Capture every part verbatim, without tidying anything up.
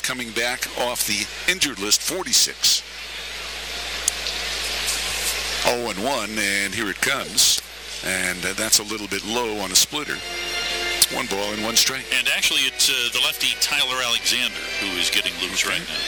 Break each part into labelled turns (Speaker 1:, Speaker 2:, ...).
Speaker 1: coming back off the injured list, forty-six. oh and one, and here it comes. And uh, that's a little bit low on a splitter. One ball and one strike.
Speaker 2: And actually, it's uh, the lefty Tyler Alexander who is getting loose okay. right now.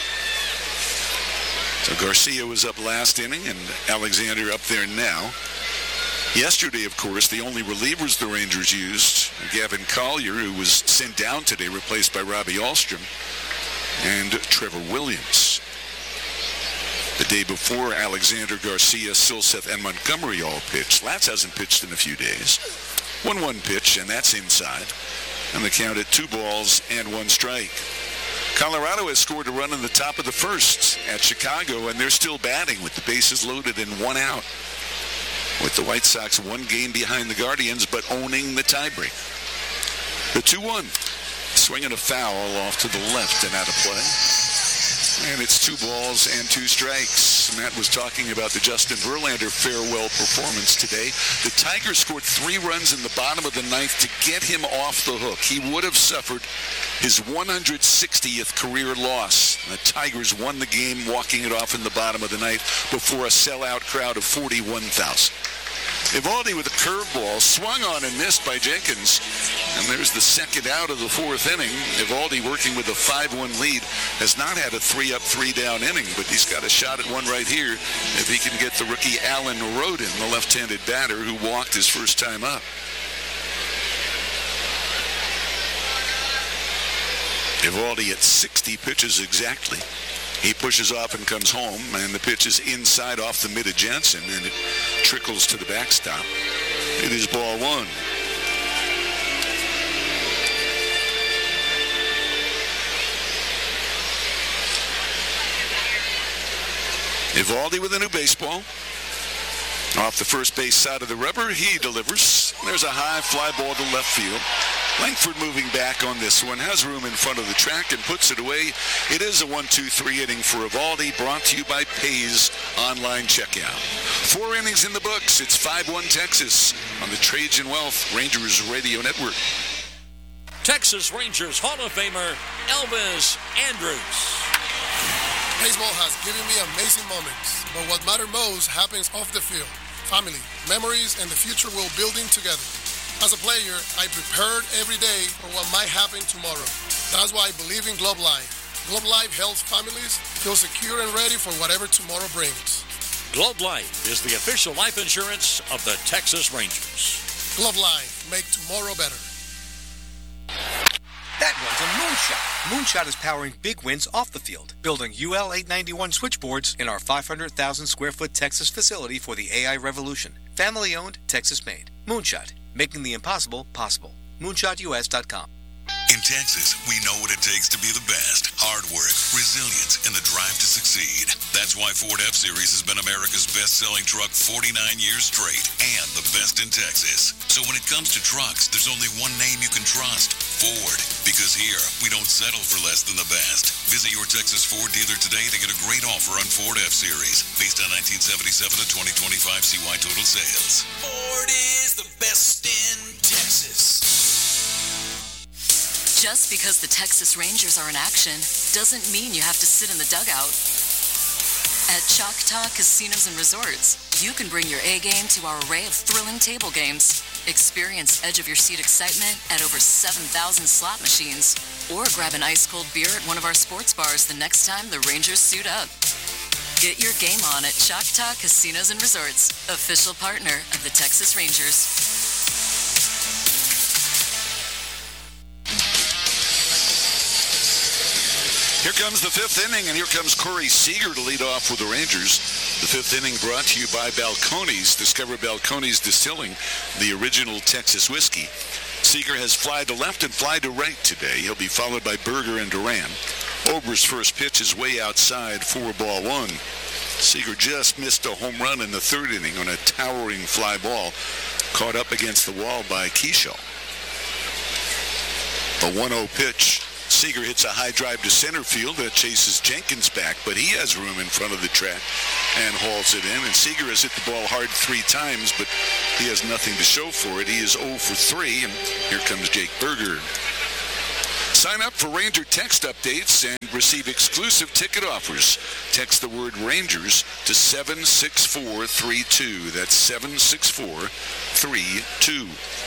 Speaker 1: So Garcia was up last inning, and Alexander up there now. Yesterday, of course, the only relievers the Rangers used, Gavin Collier, who was sent down today, replaced by Robbie Ahlstrom, and Trevor Williams. The day before, Alexander, Garcia, Silseth, and Montgomery all pitched. Latz hasn't pitched in a few days. one one pitch, and that's inside. And the count at two balls and one strike. Colorado has scored a run in the top of the first at Chicago, and they're still batting with the bases loaded and one out. With the White Sox one game behind the Guardians, but owning the tiebreak. The two one. Swinging a foul off to the left and out of play. And it's two balls and two strikes. Matt was talking about the Justin Verlander farewell performance today. The Tigers scored three runs in the bottom of the ninth to get him off the hook. He would have suffered his one hundred sixtieth career loss. The Tigers won the game, walking it off in the bottom of the ninth before a sellout crowd of forty-one thousand. Evaldi with a curveball, swung on and missed by Jenkins. And there's the second out of the fourth inning. Evaldi, working with a five one lead, has not had a three-up, three-down inning, but he's got a shot at one right here if he can get the rookie Alan Rodin, the left-handed batter who walked his first time up. Evaldi at sixty pitches exactly. He pushes off and comes home, and the pitch is inside off the mid of Jensen, and it trickles to the backstop. It is ball one. Evaldi with a new baseball. Off the first base side of the rubber, he delivers. There's a high fly ball to left field. Langford moving back on this one, has room in front of the track and puts it away. It is a one two three inning for Evaldi, brought to you by Pays Online Checkout. Four innings in the books. It's five one Texas on the Trajan Wealth Rangers Radio Network.
Speaker 3: Texas Rangers Hall of Famer Elvis Andrus.
Speaker 4: Baseball has given me amazing moments, but what matters most happens off the field. Family, memories, and the future we're building together. As a player, I prepared every day for what might happen tomorrow. That's why I believe in Globe Life. Globe Life helps families feel secure and ready for whatever tomorrow brings.
Speaker 3: Globe Life is the official life insurance of the Texas Rangers.
Speaker 4: Globe Life, make tomorrow better.
Speaker 5: That one's a moonshot. Moonshot is powering big wins off the field, building U L eight ninety-one switchboards in our five hundred thousand square foot Texas facility for the A I revolution. Family owned, Texas made. Moonshot, making the impossible possible. moonshot U S dot com.
Speaker 6: In Texas, we know what it takes to be the best. Hard work, resilience, and the drive to succeed. That's why Ford F-Series has been America's best-selling truck forty-nine years straight and the best in Texas. So when it comes to trucks, there's only one name you can trust, Ford. Because here, we don't settle for less than the best. Visit your Texas Ford dealer today to get a great offer on Ford F-Series. Based on nineteen seventy-seven to twenty twenty-five C Y total sales.
Speaker 7: Ford is the best in Texas.
Speaker 8: Just because the Texas Rangers are in action doesn't mean you have to sit in the dugout. At Choctaw Casinos and Resorts, you can bring your A game to our array of thrilling table games. Experience edge-of-your-seat excitement at over seven thousand slot machines. Or grab an ice-cold beer at one of our sports bars the next time the Rangers suit up. Get your game on at Choctaw Casinos and Resorts, official partner of the Texas Rangers.
Speaker 1: Here comes the fifth inning, and here comes Corey Seager to lead off with the Rangers. The fifth inning brought to you by Balcones. Discover Balcones Distilling, the original Texas whiskey. Seager has fly to left and fly to right today. He'll be followed by Berger and Duran. Ober's first pitch is way outside, four ball one. Seager just missed a home run in the third inning on a towering fly ball, caught up against the wall by Kershaw. A one oh pitch. Seager hits a high drive to center field that chases Jenkins back, but he has room in front of the track and hauls it in. And Seager has hit the ball hard three times, but he has nothing to show for it. He is oh for three, and here comes Jake Berger. Sign up for Ranger text updates and receive exclusive ticket offers. Text the word Rangers to seven six four three two. That's seven six four three two.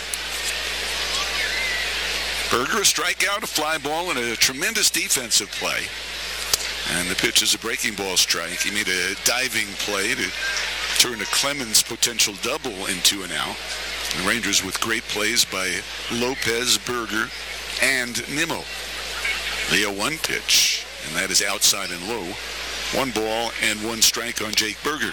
Speaker 1: Berger, a strikeout, a fly ball, and a tremendous defensive play. And the pitch is a breaking ball strike. He made a diving play to turn a Clemens potential double into an out. The Rangers with great plays by Lopez, Berger, and Nimmo. The oh one pitch, and that is outside and low. One ball and one strike on Jake Berger.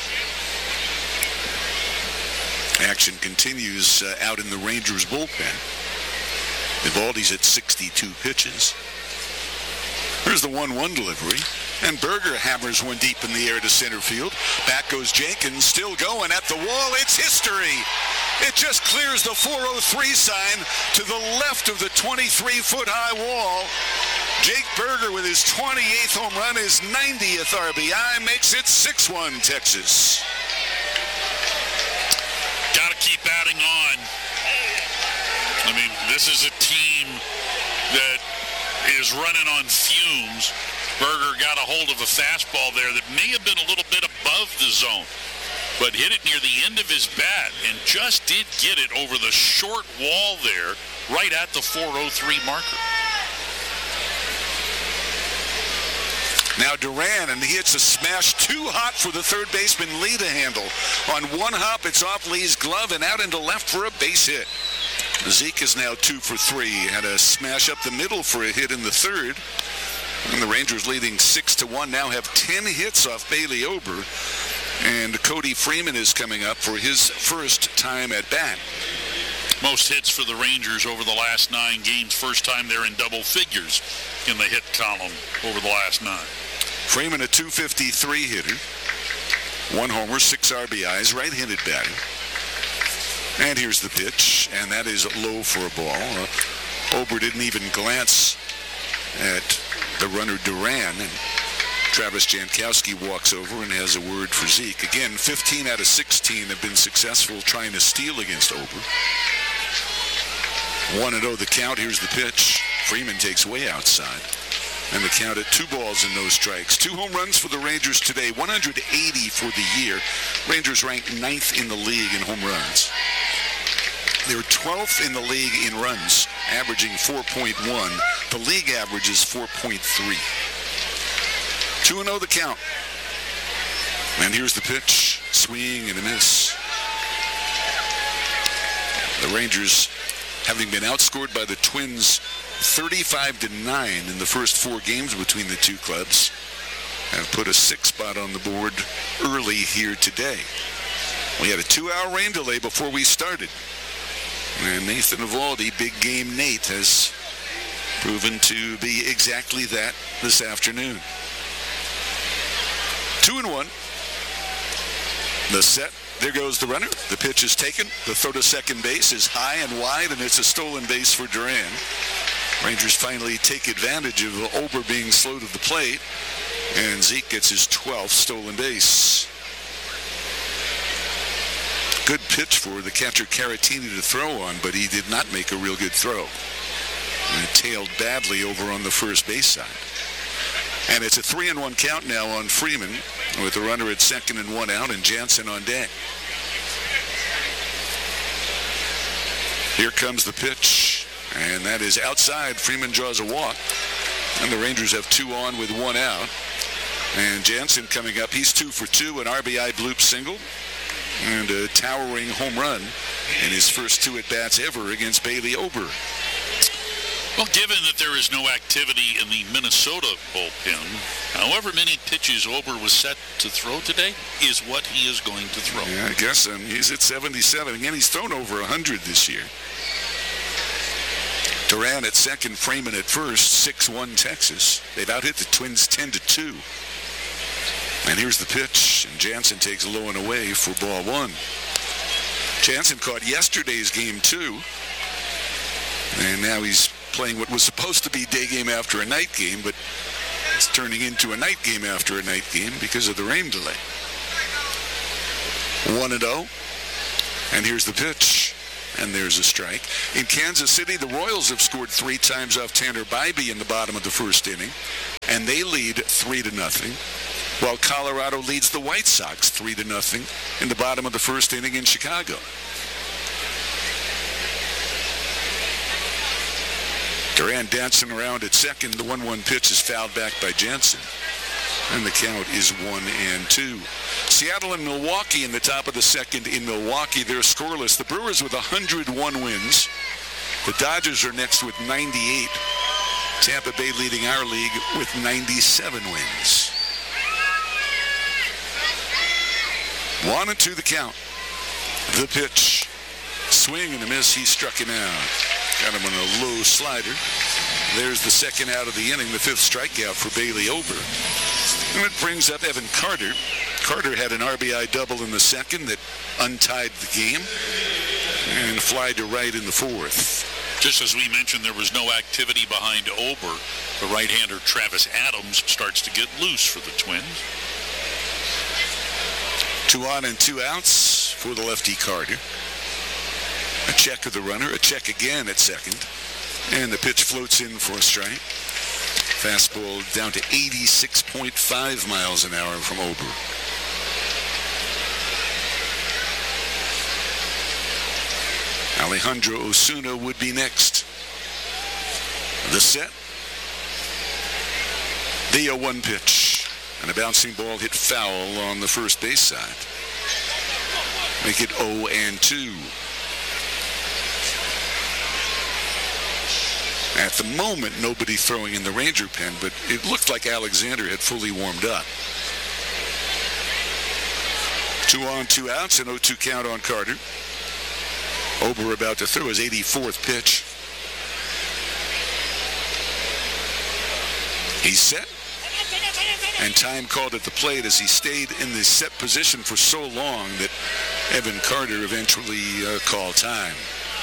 Speaker 1: Action continues uh, out in the Rangers bullpen. Eovaldi's at sixty-two pitches. Here's the one one delivery. And Berger hammers one deep in the air to center field. Back goes Jenkins, still going at the wall. It's history. It just clears the four oh three sign to the left of the twenty-three foot high wall. Jake Berger with his twenty-eighth home run, his ninetieth R B I, makes it six one Texas.
Speaker 2: Got to keep adding on. I mean, this is a team that is running on fumes. Berger got a hold of a fastball there that may have been a little bit above the zone, but hit it near the end of his bat and just did get it over the short wall there, right at the four oh three marker.
Speaker 1: Now Duran, and he hits a smash too hot for the third baseman Lee to handle. On one hop, it's off Lee's glove and out into left for a base hit. Zeke is now two for three. Had a smash up the middle for a hit in the third. And the Rangers leading six to one now have ten hits off Bailey Ober. And Cody Freeman is coming up for his first time at bat.
Speaker 2: Most hits for the Rangers over the last nine games. First time they're in double figures in the hit column over the last nine.
Speaker 1: Freeman, a two fifty-three hitter. One homer, six R B Is, right-handed batter. And here's the pitch, and that is low for a ball. Uh, Ober didn't even glance at the runner Duran, and Travis Jankowski walks over and has a word for Zeke. Again, fifteen out of sixteen have been successful trying to steal against Ober. one and oh the count. Here's the pitch. Freeman takes way outside. And the count at two balls and no strikes. Two home runs for the Rangers today, one hundred eighty for the year. Rangers ranked ninth in the league in home runs. They're twelfth in the league in runs, averaging four point one. The league average is four point three. two and oh the count. And here's the pitch. Swing and a miss. The Rangers, having been outscored by the Twins thirty-five to nine in the first four games between the two clubs, have put a six spot on the board early here today. We had a two-hour rain delay before we started. And Nathan Eovaldi, big game Nate, has proven to be exactly that this afternoon. Two and one. The set. There goes the runner. The pitch is taken. The throw to second base is high and wide, and it's a stolen base for Duran. Rangers finally take advantage of Ober being slow to the plate, and Zeke gets his twelfth stolen base. Good pitch for the catcher Caratini to throw on, but he did not make a real good throw. And it tailed badly over on the first base side. And it's a three and one count now on Freeman, with the runner at second and one out, and Jansen on deck. Here comes the pitch, and that is outside. Freeman draws a walk, and the Rangers have two on with one out. And Jansen coming up, he's two for two, an R B I bloop single, and a towering home run in his first two at-bats ever against Bailey Ober.
Speaker 2: Well, given that there is no activity in the Minnesota bullpen, however many pitches Ober was set to throw today is what he is going to throw.
Speaker 1: Yeah, I guess um, he's at seventy-seven. Again, he's thrown over one hundred this year. Duran at second, Freeman at first, six one Texas. They've out-hit the Twins ten to two. And here's the pitch, and Jansen takes low and away for ball one. Jansen caught yesterday's game too, and now he's playing what was supposed to be day game after a night game, but it's turning into a night game after a night game because of the rain delay. one and oh, and here's the pitch, and there's a strike. In Kansas City, the Royals have scored three times off Tanner Bybee in the bottom of the first inning, and they lead three to nothing, while Colorado leads the White Sox three to nothing in the bottom of the first inning in Chicago. Duran dancing around at second. The one one pitch is fouled back by Jansen, and the count is one and two. Seattle and Milwaukee in the top of the second. In Milwaukee, they're scoreless. The Brewers with one hundred one wins. The Dodgers are next with ninety-eight. Tampa Bay leading our league with ninety-seven wins. One and two the count. The pitch. Swing and a miss. He struck him out. Got him on a low slider. There's the second out of the inning, the fifth strikeout for Bailey Ober. And it brings up Evan Carter. Carter had an R B I double in the second that untied the game and fly to right in the fourth.
Speaker 2: Just as we mentioned, there was no activity behind Ober. The right-hander Travis Adams starts to get loose for the Twins.
Speaker 1: Two on and two outs for the lefty Carter. A check of the runner, a check again at second. And the pitch floats in for a strike. Fastball down to eighty-six point five miles an hour from Ober. Alejandro Osuna would be next. The set. The oh one pitch. And a bouncing ball hit foul on the first base side. Make it oh and two. At the moment, nobody throwing in the Ranger pen, but it looked like Alexander had fully warmed up. Two on, two outs, an oh two count on Carter. Ober about to throw his eighty-fourth pitch. He's set. And time called at the plate as he stayed in the set position for so long that Evan Carter eventually uh, called time.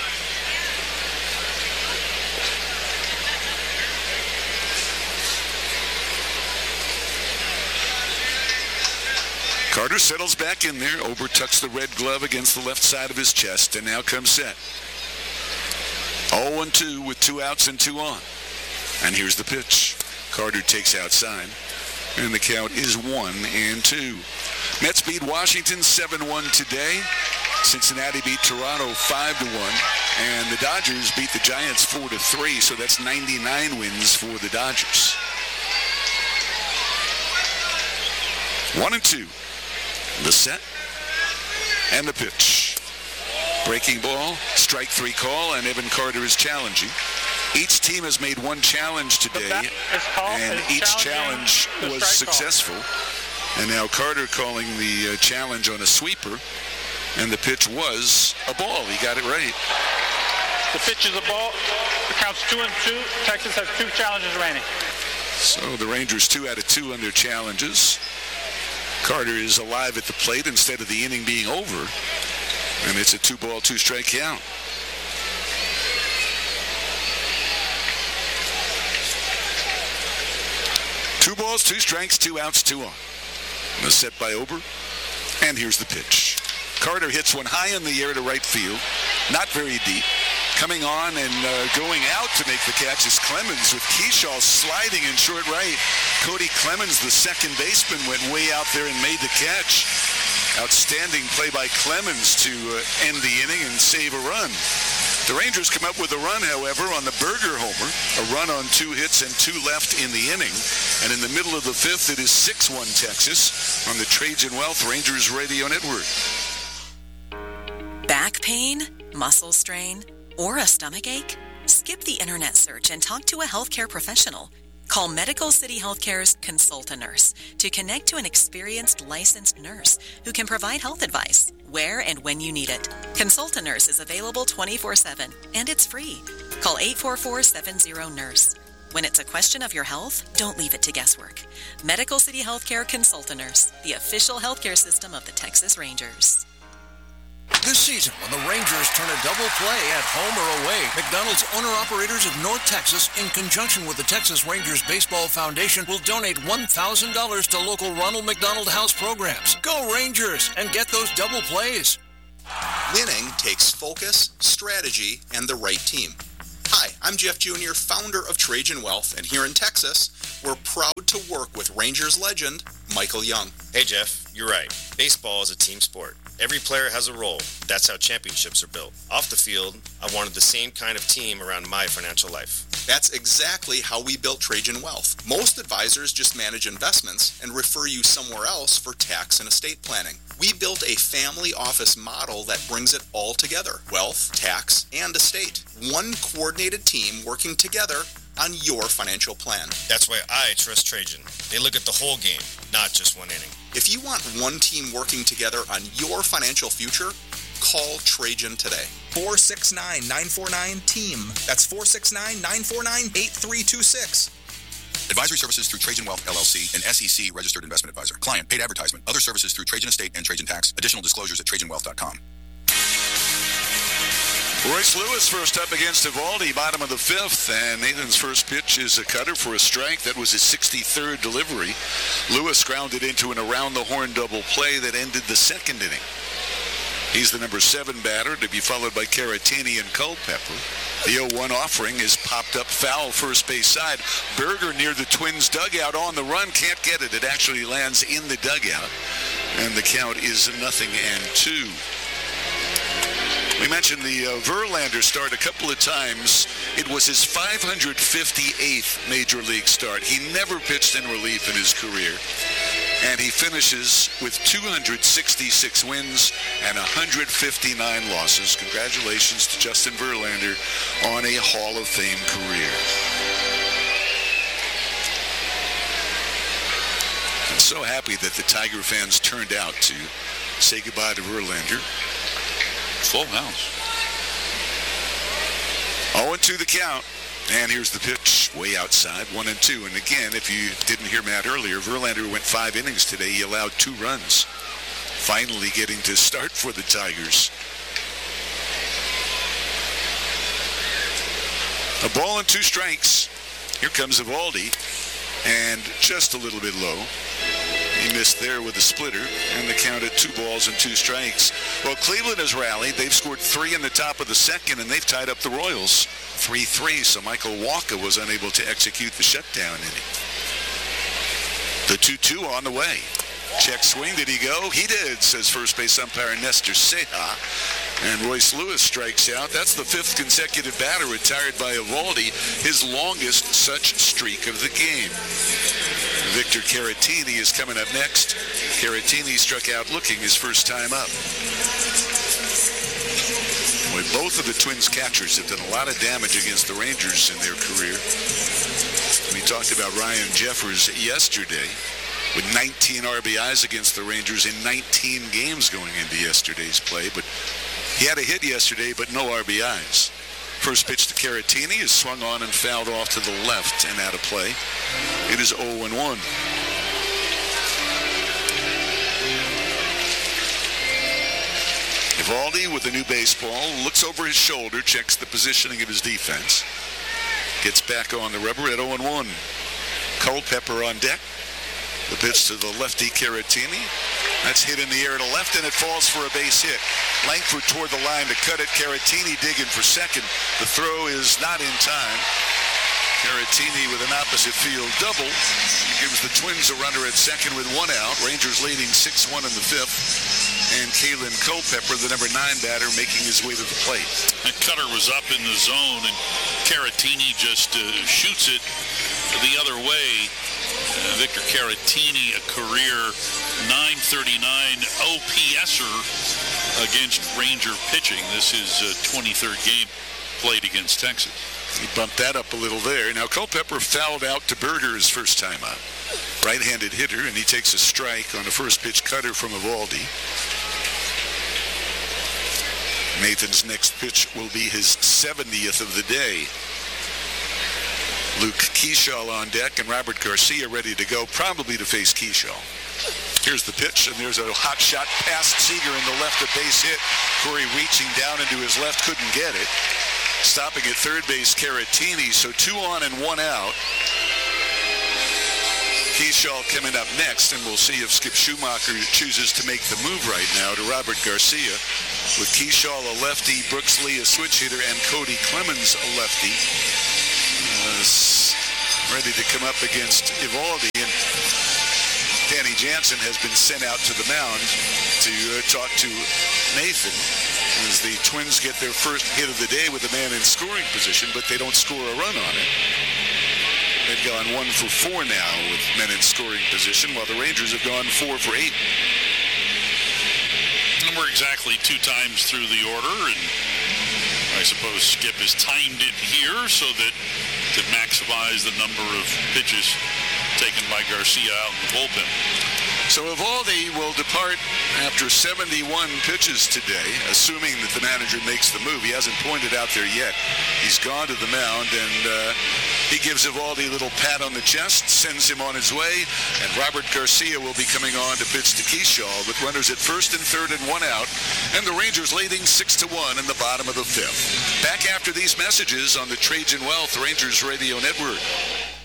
Speaker 1: Carter settles back in there. Ober tucks the red glove against the left side of his chest, and now comes set. oh and two with two outs and two on. And here's the pitch. Carter takes outside, and the count is one and two. Mets beat Washington seven one today. Cincinnati beat Toronto five to one, and the Dodgers beat the Giants four to three, so that's ninety-nine wins for the Dodgers. One and two. The set and the pitch. Breaking ball, strike three call, and Evan Carter is challenging. Each team has made one challenge today, and each challenge was successful. And now Carter calling the uh, challenge on a sweeper, and the pitch was a ball. He got it right.
Speaker 9: The pitch is a ball. The count's two and two. Texas has two challenges remaining.
Speaker 1: So the Rangers two out of two on their challenges. Carter is alive at the plate instead of the inning being over, and it's a two-ball, two-strike count. Two balls, two strikes, two outs, two on. The set by Ober, and here's the pitch. Carter hits one high in the air to right field, not very deep. Coming on and uh, going out to make the catch is Clemens, with Keyshaw sliding in short right. Cody Clemens, the second baseman, went way out there and made the catch. Outstanding play by Clemens to uh, end the inning and save a run. The Rangers come up with a run, however, on the Berger homer. A run on two hits and two left in the inning. And in the middle of the fifth, it is six one Texas on the Trajan Wealth Rangers Radio Network.
Speaker 10: Back pain, muscle strain, or a stomach ache? Skip the internet search and talk to a healthcare professional. Call Medical City Healthcare's Consult-A-Nurse to connect to an experienced licensed nurse who can provide health advice where and when you need it. Consult-A-Nurse is available twenty-four seven, and it's free. Call eight four four, seven zero, nurse. When it's a question of your health, don't leave it to guesswork. Medical City Healthcare Consult-A-Nurse, the official healthcare system of the Texas Rangers.
Speaker 3: This season, when the Rangers turn a double play at home or away, McDonald's owner-operators of North Texas, in conjunction with the Texas Rangers Baseball Foundation, will donate one thousand dollars to local Ronald McDonald House programs. Go Rangers and get those double plays.
Speaker 11: Winning takes focus, strategy, and the right team. Hi, I'm Jeff Junior, founder of Trajan Wealth, and here in Texas, we're proud to work with Rangers legend Michael Young.
Speaker 12: Hey Jeff, you're right. Baseball is a team sport. Every player has a role. That's how championships are built. Off the field, I wanted the same kind of team around my financial life.
Speaker 11: That's exactly how we built Trajan Wealth. Most advisors just manage investments and refer you somewhere else for tax and estate planning. We built a family office model that brings it all together: wealth, tax, and estate. One coordinated team working together on your financial plan.
Speaker 12: That's why I trust Trajan. They look at the whole game, not just one inning.
Speaker 11: If you want one team working together on your financial future, call Trajan today.
Speaker 13: four six nine, nine four nine, team. That's four six nine, nine four nine, eight three two six.
Speaker 14: Advisory services through Trajan Wealth, L L C, an S E C registered investment advisor. Client paid advertisement. Other services through Trajan Estate and Trajan Tax. Additional disclosures at trajan wealth dot com.
Speaker 1: Royce Lewis first up against Eovaldi, bottom of the fifth, and Nathan's first pitch is a cutter for a strike. That was his sixty-third delivery. Lewis grounded into an around-the-horn double play that ended the second inning. He's the number seven batter, to be followed by Caratini and Culpepper. The oh one offering is popped up foul first base side. Berger near the Twins dugout on the run, can't get it. It actually lands in the dugout, and the count is nothing and two. We mentioned the uh, Verlander start a couple of times. It was his five hundred fifty-eighth Major League start. He never pitched in relief in his career. And he finishes with two hundred sixty-six wins and one hundred fifty-nine losses. Congratulations to Justin Verlander on a Hall of Fame career. I'm so happy that the Tiger fans turned out to say goodbye to Verlander.
Speaker 2: Full house.
Speaker 1: oh and two the count. And here's the pitch, way outside, one and two. And again, if you didn't hear Matt earlier, Verlander went five innings today. He allowed two runs. Finally getting to start for the Tigers. A ball and two strikes. Here comes Eovaldi. And just a little bit low. He missed there with a splitter, and the count at two balls and two strikes. Well, Cleveland has rallied. They've scored three in the top of the second, and they've tied up the Royals three three, so Michael Wacha was unable to execute the shutdown inning. The two two on the way. Check swing. Did he go? He did, says first base umpire Nestor Ceja. And Royce Lewis strikes out. That's the fifth consecutive batter retired by Eovaldi, his longest such streak of the game. Victor Caratini is coming up next. Caratini struck out looking his first time up. Boy, both of the Twins catchers have done a lot of damage against the Rangers in their career. We talked about Ryan Jeffers yesterday with nineteen R B Is against the Rangers in nineteen games going into yesterday's play. But he had a hit yesterday, but no R B Is. First pitch to Caratini is swung on and fouled off to the left and out of play. It is oh and one. Eovaldi with a new baseball, looks over his shoulder, checks the positioning of his defense. Gets back on the rubber at oh and one. Culpepper on deck. The pitch to the lefty Caratini. That's hit in the air to left, and it falls for a base hit. Langford toward the line to cut it. Caratini digging for second. The throw is not in time. Caratini with an opposite field double gives the Twins a runner at second with one out. Rangers leading six one in the fifth. And Kalen Culpepper, the number nine batter, making his way to the plate.
Speaker 2: That cutter was up in the zone, and Caratini just uh, shoots it the other way. Uh, Victor Caratini, a career nine thirty-nine O P S-er against Ranger pitching. This is a twenty-third game played against Texas.
Speaker 1: He bumped that up a little there. Now, Culpepper fouled out to Berger his first time out. Right-handed hitter, and he takes a strike on a first-pitch cutter from Eovaldi. Nathan's next pitch will be his seventieth of the day. Luke Kershaw on deck and Robert Garcia ready to go, probably to face Kershaw. Here's the pitch, and there's a hot shot past Seager in the left, a base hit. Corey reaching down into his left, couldn't get it. Stopping at third base, Caratini, so two on and one out. Keyshaw coming up next, and we'll see if Skip Schumacher chooses to make the move right now to Robert Garcia. With Keyshaw a lefty, Brooks Lee a switch hitter, and Cody Clemens a lefty. Uh, ready to come up against Eovaldi. And Danny Jansen has been sent out to the mound to uh, talk to Nathan as the Twins get their first hit of the day with a man in scoring position, but they don't score a run on it. They've gone one for four now with men in scoring position, while the Rangers have gone four for eight.
Speaker 2: And we're exactly two times through the order, and I suppose Skip has timed it here so that to maximize the number of pitches taken by Garcia out in the bullpen.
Speaker 1: So Eovaldi will depart after seventy-one pitches today, assuming that the manager makes the move. He hasn't pointed out there yet. He's gone to the mound, and uh, he gives Eovaldi a little pat on the chest, sends him on his way, and Robert Garcia will be coming on to pitch to Keyshaw with runners at first and third and one out, and the Rangers leading six to one in the bottom of the fifth. Back after these messages on the Trajan Wealth Rangers Radio Network.